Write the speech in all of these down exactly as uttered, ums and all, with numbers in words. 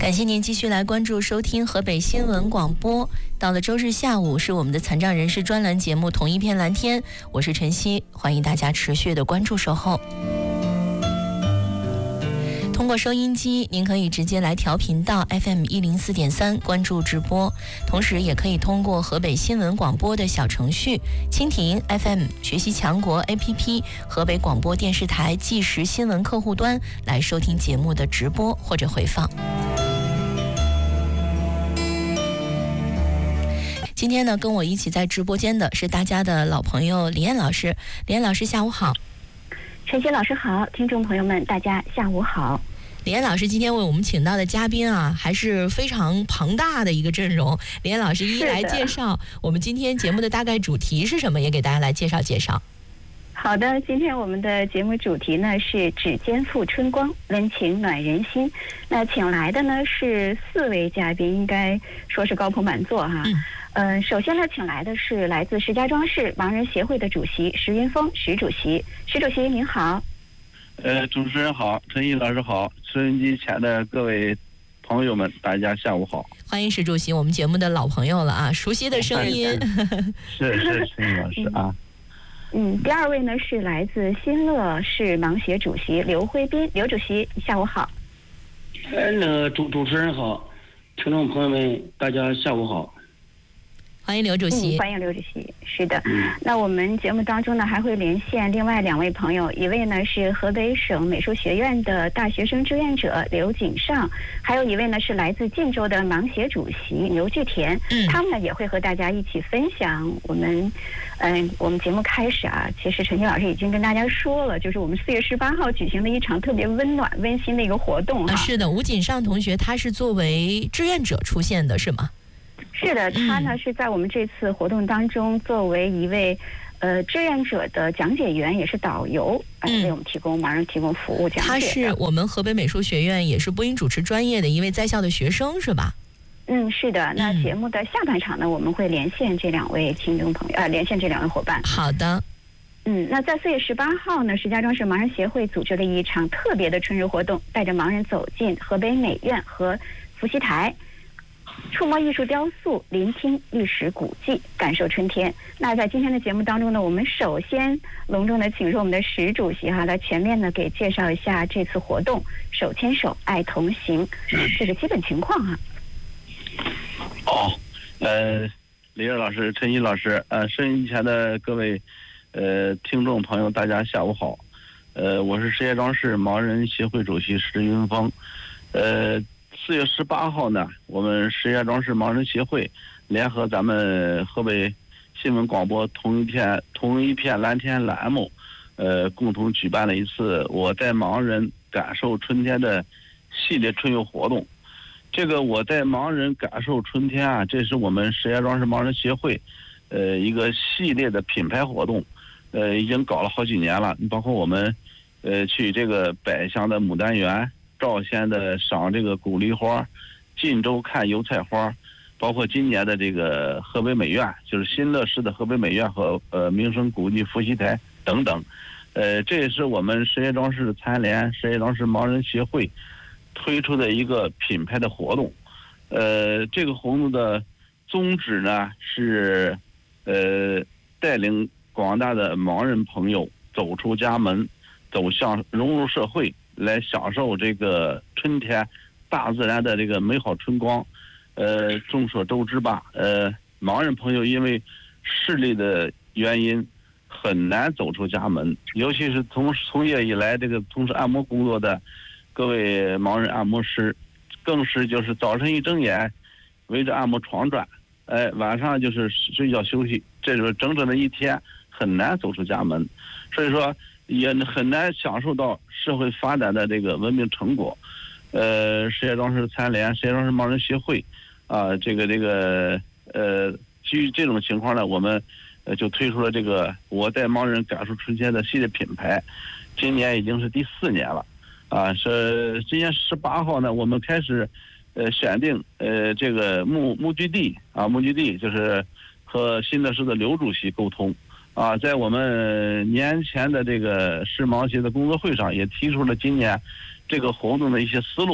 感谢您继续来关注收听河北新闻广播。到了周日下午是我们的残障人士专栏节目《同一片蓝天》，我是晨曦，欢迎大家持续的关注守候。通过收音机，您可以直接来调频到 F M 一零四点三关注直播，同时也可以通过河北新闻广播的小程序、蜻蜓 F M、学习强国 A P P、河北广播电视台即时新闻客户端来收听节目的直播或者回放。今天呢，跟我一起在直播间的是大家的老朋友李艳老师。李艳老师，下午好。 晨曦老师好，听众朋友们，大家下午好。 李艳老师今天为我们请到的嘉宾啊，还是非常庞大的一个阵容。李艳老师一一来介绍我们今天节目的大概主题是什么，也给大家来介绍介绍。 好的，今天我们的节目主题呢是指尖付春光，温情暖人心。那请来的呢是四位嘉宾，应该说是高朋满座哈。嗯嗯，首先呢，请来的是来自石家庄市盲人协会的主席石云峰，石主席。石主席您好。 呃，主持人好，陈毅老师好，收音机前的各位朋友们，大家下午好。 欢迎石主席，我们节目的老朋友了啊，熟悉的声音。 是是，陈毅老师啊。 嗯，第二位呢是来自新乐市盲协主席刘辉斌，刘主席下午好。 呃，那个主主持人好，听众朋友们，大家下午好。 欢迎刘主席、 嗯、欢迎刘主席。是的、嗯、那我们节目当中呢还会连线另外两位朋友，一位呢是河北省美术学院的大学生志愿者刘锦尚，还有一位呢是来自晋州的盲协主席牛巨田、嗯、他们呢也会和大家一起分享我们嗯、呃，我们节目开始啊，其实陈曦老师已经跟大家说了，就是我们四月十八号举行的一场特别温暖温馨的一个活动哈、 啊。是的，吴锦尚同学他是作为志愿者出现的是吗？ 是的，他呢是在我们这次活动当中作为一位呃志愿者的讲解员，也是导游，呃、为我们提供盲人提供服务讲解。 他是我们河北美术学院也是播音主持专业的一位在校的学生是吧？ 嗯，是的。那节目的下半场呢，我们会连线这两位听众朋友，呃，连线这两位伙伴。 好的。 嗯，那在四月十八号呢，石家庄市盲人协会组织了一场特别的春日活动，带着盲人走进河北美院和伏羲台。触摸艺术雕塑，聆听历史古迹，感受春天。那在今天的节目当中呢，我们首先隆重的请出我们的石主席哈，来全面的给介绍一下这次活动手牵手爱同行这个基本情况哈。 哦，呃，李热老师、陈毅老师，呃，收音机前的各位呃听众朋友，大家下午好。呃，我是石家庄市盲人协会主席石云峰，呃。四月十八号呢，我们石家庄市盲人协会联合咱们河北新闻广播同一片同一片蓝天栏目，呃，共同举办了一次我带盲人感受春天的系列春游活动。这个我带盲人感受春天啊，这是我们石家庄市盲人协会呃一个系列的品牌活动，呃，已经搞了好几年了。包括我们呃去这个百乡的牡丹园。赵县的赏这个古梨花，晋州看油菜花，包括今年的这个河北美院，就是新乐市的河北美院和呃名胜古迹伏羲台等等，呃，这也是我们石家庄市残联、石家庄市盲人协会推出的一个品牌的活动。呃，这个活动的宗旨呢是，呃，带领广大的盲人朋友走出家门，走向融入社会。来享受这个春天大自然的这个美好春光。呃，众所周知吧，呃，盲人朋友因为视力的原因很难走出家门，尤其是从从业以来这个从事按摩工作的各位盲人按摩师，更是就是早晨一睁眼围着按摩床转，哎，晚上就是睡觉休息，这就是整整的一天很难走出家门，所以说也很难享受到社会发展的这个文明成果。呃，石家庄市残联、石家庄市盲人协会啊，这个这个呃，基于这种情况呢，我们呃就推出了这个我带盲人感受春天的系列品牌，今年已经是第四年了啊。是今年十八号呢，我们开始呃选定呃这个目目的地啊，目的地就是和新乐市的刘主席沟通。啊，在我们年前的这个世盲协的工作会上，也提出了今年这个活动的一些思路。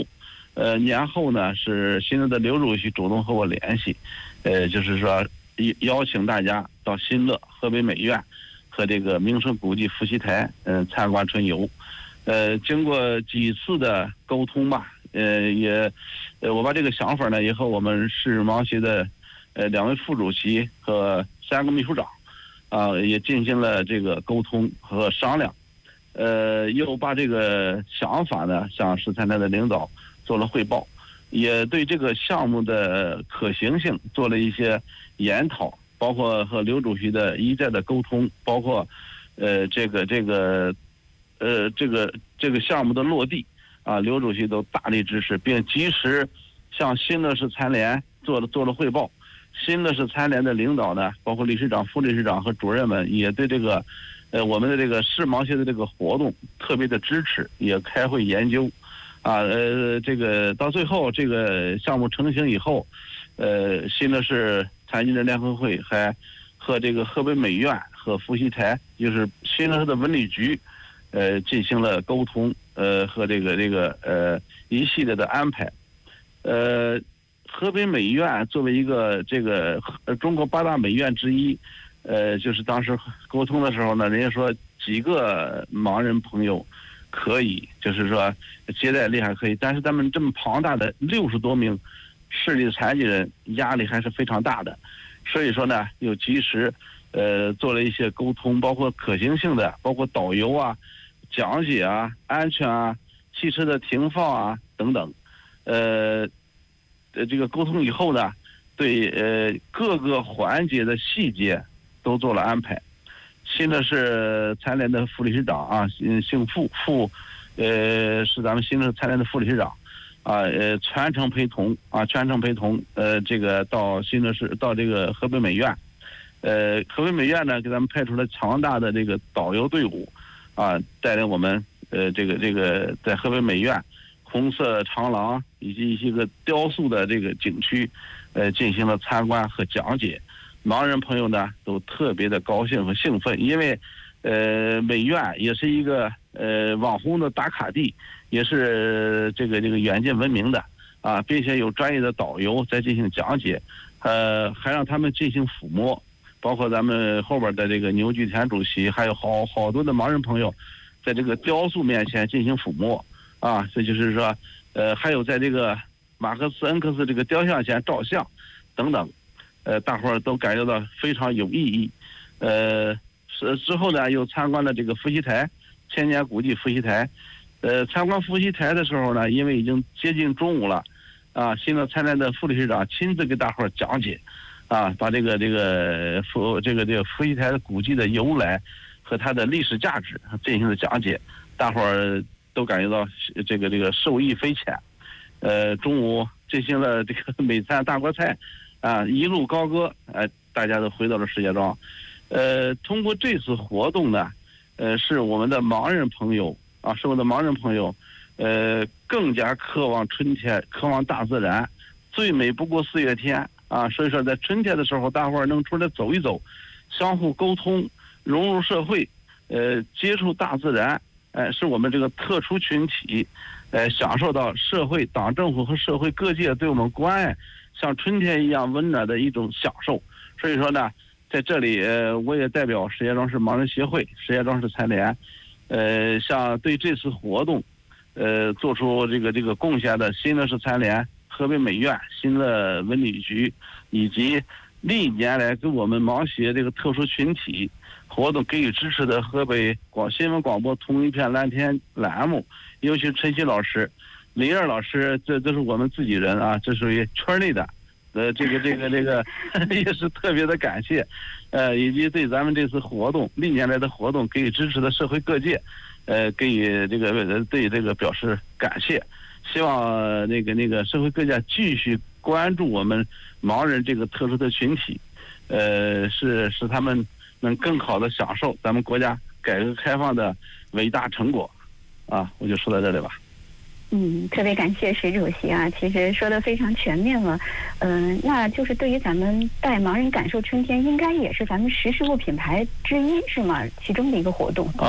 呃，年后呢是新乐的刘主席主动和我联系，呃，就是说邀请大家到新乐河北美院和这个名胜古迹伏羲台，嗯、呃，参观春游。呃，经过几次的沟通吧，呃，也，呃，我把这个想法呢，也和我们市盲协的，呃，两位副主席和三个秘书长，啊、呃，也进行了这个沟通和商量，呃，又把这个想法呢向市参台的领导做了汇报，也对这个项目的可行性做了一些研讨，包括和刘主席的一再的沟通，包括，呃，这个这个。呃，这个这个项目的落地啊，刘主席都大力支持，并及时向新乐市残联做了做了汇报。新乐市残联的领导呢，包括理事长、副理事长和主任们，也对这个呃我们的这个市盲协的这个活动特别的支持，也开会研究。啊，呃，这个到最后这个项目成型以后，呃，新乐市残疾人联合会还和这个河北美院和伏羲台，就是新乐市的文旅局。呃，进行了沟通，呃，和这个这个呃一系列的安排，呃，河北美院作为一个这个呃中国八大美院之一，呃，就是当时沟通的时候呢，人家说几个盲人朋友可以，就是说接待力还可以，但是咱们这么庞大的六十多名视力残疾人，压力还是非常大的，所以说呢，又及时呃做了一些沟通，包括可行性的，包括导游啊。讲解啊，安全啊，汽车的停放啊等等，呃，呃，这个沟通以后呢，对呃各个环节的细节都做了安排。新乐市残联的副理事长啊，嗯，姓傅，傅，呃，是咱们新乐市残联的副理事长，啊，呃，全程陪同啊，全程陪同，呃，这个到新乐市到这个河北美院，呃，河北美院呢给咱们派出了强大的这个导游队伍。啊，带领我们呃，这个这个在河北美院红色长廊以及一些个雕塑的这个景区，呃，进行了参观和讲解。盲人朋友呢都特别的高兴和兴奋，因为呃，美院也是一个呃网红的打卡地，也是这个这个远近闻名的啊，并且有专业的导游在进行讲解，呃，还让他们进行抚摸。包括咱们后边的这个牛聚田主席，还有好好多的盲人朋友，在这个雕塑面前进行抚摸，啊，这就是说，呃，还有在这个马克思恩格斯这个雕像前照相，等等，呃，大伙儿都感觉到非常有意义。呃，是之后呢，又参观了这个伏羲台，千年古迹伏羲台。呃，参观伏羲台的时候呢，因为已经接近中午了，啊，新乐参联的副理事长亲自给大伙儿讲解。啊，把这个这个伏这个这个伏羲台的古迹的由来和它的历史价值进行了讲解，大伙儿都感觉到这个这个受益匪浅。呃，中午进行了这个美餐大锅菜，啊，一路高歌，呃，大家都回到了石家庄。呃，通过这次活动呢，呃，是我们的盲人朋友啊，是我的盲人朋友，呃，更加渴望春天，渴望大自然，最美不过四月天。啊，所以说在春天的时候，大伙儿能出来走一走，相互沟通，融入社会，呃，接触大自然，呃，是我们这个特殊群体，呃，享受到社会、党政府和社会各界对我们关爱，像春天一样温暖的一种享受。所以说呢，在这里，呃，我也代表石家庄市盲人协会、石家庄市残联，呃，向对这次活动，呃，做出这个这个贡献的新乐市残联。河北美院、新乐文旅局以及历年来给我们盲协这个特殊群体活动给予支持的河北广新闻广播同一片蓝天栏目，尤其是陈曦老师、林燕老师，这都是我们自己人啊，这属于圈内的，呃，这个这个这个也是特别的感谢，呃，以及对咱们这次活动历年来的活动给予支持的社会各界，呃，给予这个对这个表示感谢。希望那个那个社会各界继续关注我们盲人这个特殊的群体，呃，是使他们能更好的享受咱们国家改革开放的伟大成果，啊，我就说到这里吧。 嗯，特别感谢石主席啊，其实说的非常全面了。嗯、呃，那就是对于咱们带盲人感受春天，应该也是咱们识时务品牌之一，是吗？其中的一个活动。 啊，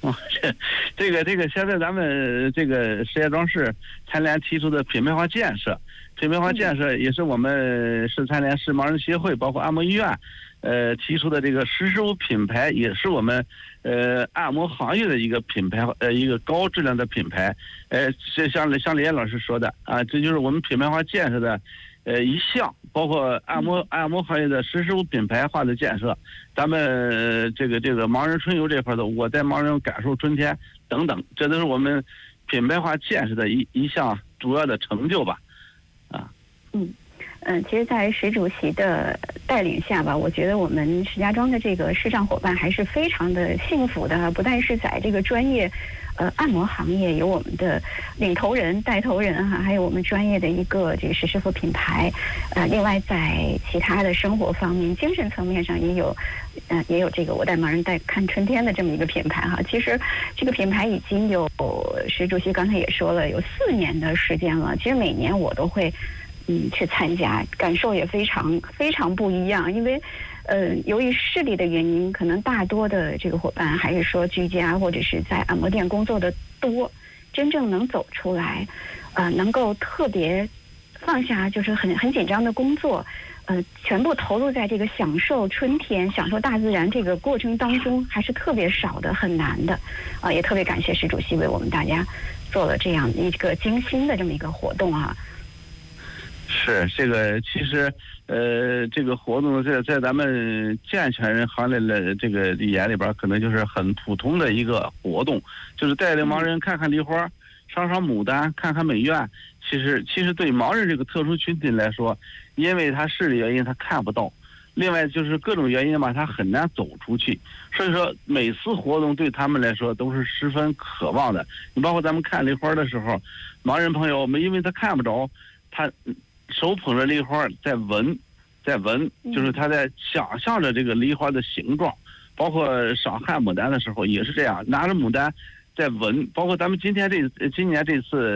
哦，这这个这个，现在咱们这个石家庄市残联提出的品牌化建设，品牌化建设也是我们市残联市盲人协会，包括按摩医院，呃提出的这个识时务品牌，也是我们呃按摩行业的一个品牌，呃一个高质量的品牌。呃，这像像李岩老师说的啊，这就是我们品牌化建设的呃一项，包括按摩按摩行业的识时务品牌化的建设。咱们、呃、这个这个盲人春游这块的，我带盲人感受春天等等，这都是我们品牌化建设的一一项主要的成就吧，啊， 嗯。嗯，其实，在石主席的带领下吧，我觉得我们石家庄的这个视障伙伴还是非常的幸福的。不但是在这个专业，呃，按摩行业有我们的领头人、带头人哈，还有我们专业的一个这个识时务品牌。呃，另外在其他的生活方面、精神层面上也有，呃，也有这个我带盲人带看春天的这么一个品牌哈。其实这个品牌已经有石主席刚才也说了，有四年的时间了。其实每年我都会。嗯，去参加，感受也非常非常不一样。因为，呃，由于视力的原因，可能大多的这个伙伴还是说居家或者是在按摩店工作的多，真正能走出来，呃，能够特别放下就是很很紧张的工作，呃，全部投入在这个享受春天、享受大自然这个过程当中，还是特别少的，很难的。啊、呃，也特别感谢石主席为我们大家做了这样一个精心的这么一个活动啊。 是这个，其实，呃，这个活动在在咱们健全人行列的这个眼里边，可能就是很普通的一个活动，就是带领盲人看看梨花，赏赏牡丹，看看美院。其实，其实对盲人这个特殊群体来说，因为他视力原因，他看不到；另外就是各种原因嘛，他很难走出去。所以说，每次活动对他们来说都是十分渴望的。你包括咱们看梨花的时候，盲人朋友，我们因为他看不着，他。手捧着梨花在闻，在闻，就是他在想象着这个梨花的形状，包括赏汉牡丹的时候也是这样，拿着牡丹在闻，包括咱们今天这今年这次。